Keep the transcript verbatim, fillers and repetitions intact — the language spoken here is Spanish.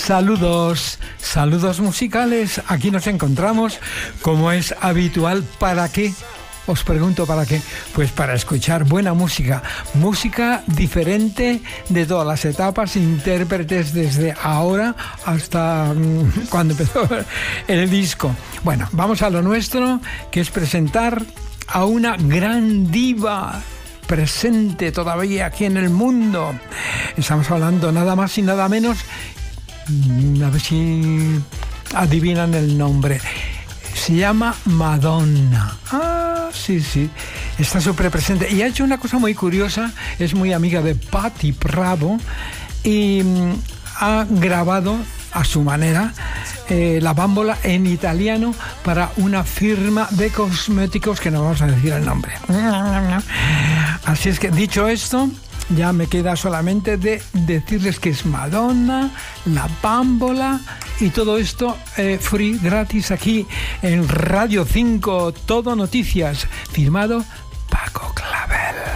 Saludos, saludos musicales. Aquí nos encontramos, como es habitual. ¿Para qué? Os pregunto, ¿para qué? Pues para escuchar buena música, música diferente de todas las etapas, intérpretes desde ahora hasta mmm, cuando empezó el disco. Bueno, vamos a lo nuestro, que es presentar a una gran diva presente todavía aquí en el mundo. Estamos hablando nada más y nada menos, a ver si adivinan el nombre. Se llama Madonna. Ah, sí, sí. Está súper presente. Y ha hecho una cosa muy curiosa. Es muy amiga de Patti Bravo. Y mm, ha grabado a su manera eh, La Bambola en italiano para una firma de cosméticos que no vamos a decir el nombre. Así es que, dicho esto, ya me queda solamente de decirles que es Madonna, La Bambola y todo esto eh, free, gratis aquí en Radio cinco, Todo Noticias, firmado Paco Claro.